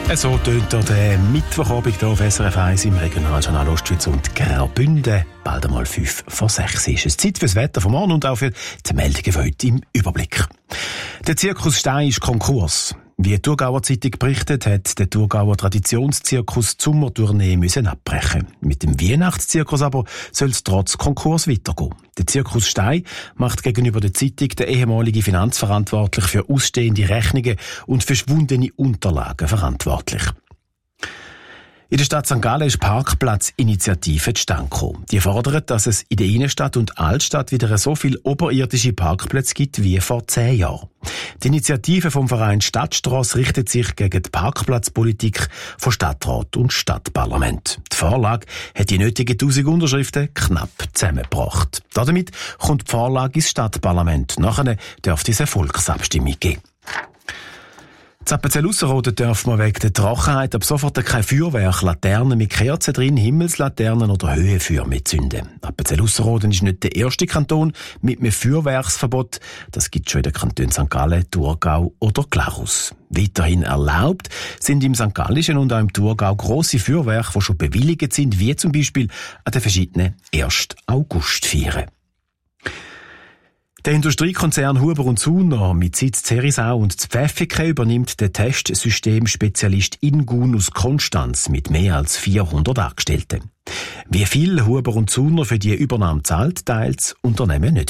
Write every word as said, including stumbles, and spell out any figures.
So tönt der Mittwochabend hier auf S R F eins im Regionaljournal Ostschweiz und Graubünden. Bald einmal fünf vor sechs ist es Zeit fürs Wetter vom Morgen und auch für die Meldungen von heute im Überblick. Der Zirkus Stein ist Konkurs. Wie die Thurgauer Zeitung berichtet, hat der Thurgauer Traditionszirkus die Sommertournee müssen abbrechen. Mit dem Weihnachtszirkus aber soll es trotz Konkurs weitergehen. Der Zirkus Stein macht gegenüber der Zeitung den ehemaligen Finanzverantwortlich für ausstehende Rechnungen und verschwundene Unterlagen verantwortlich. In der Stadt Sankt Gallen ist Parkplatzinitiative zustande gekommen. Die fordern, dass es in der Innenstadt und Altstadt wieder so viele oberirdische Parkplätze gibt wie vor zehn Jahren. Die Initiative vom Verein Stadtstrasse richtet sich gegen die Parkplatzpolitik von Stadtrat und Stadtparlament. Die Vorlage hat die nötigen tausend Unterschriften knapp zusammengebracht. Damit kommt die Vorlage ins Stadtparlament. Nachher dürfte es eine Volksabstimmung geben. In Appenzell-Ausserrhoden darf man wegen der Trockenheit ab sofort kein Feuerwerk, Laternen mit Kerzen drin, Himmelslaternen oder Höhenfeuer mitzünden. Appenzell-Ausserrhoden ist nicht der erste Kanton mit einem Feuerwerksverbot. Das gibt es schon in den Kantonen Sankt Gallen, Thurgau oder Glarus. Weiterhin erlaubt sind im Sankt Gallischen und auch im Thurgau grosse Feuerwerke, die schon bewilligt sind, wie zum Beispiel an den verschiedenen ersten Augustfeiern. Der Industriekonzern Huber und Suhner mit Sitz Zerisau und Pfäffiken übernimmt den Testsystemspezialist Ingun aus Konstanz mit mehr als vierhundert Angestellten. Wie viel Huber und Suhner für die Übernahme zahlt, teilt das Unternehmen nicht.